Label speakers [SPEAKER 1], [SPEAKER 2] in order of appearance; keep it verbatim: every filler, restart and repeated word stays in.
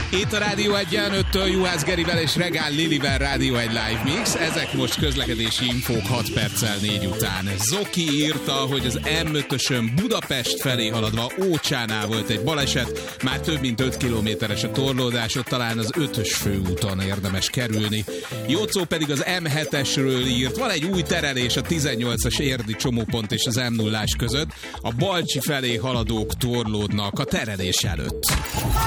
[SPEAKER 1] Itt a Rádió egyen, öttől Juhász Gerivel és Regál Lilivel Rádió egy Live Mix. Ezek most közlekedési infók hat perccel négy után. Zoki írta, hogy az M ötösön Budapest felé haladva Ócsánál volt egy baleset. Már több mint öt kilométeres a torlódás, ott talán az ötös főúton érdemes kerülni. Jocó pedig az M hetesről írt. Van egy új terelés a tizennyolcas érdi csomópont és az M nullás között. A Balcsi felé haladók torlódnak a terelés előtt.